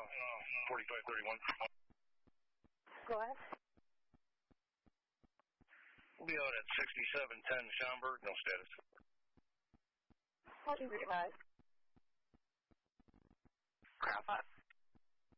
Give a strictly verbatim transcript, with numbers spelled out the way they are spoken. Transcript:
uh, forty-five thirty-one. Go ahead. We'll be out at sixty-seven ten Schaumburg, no status. What do you advise? Crap.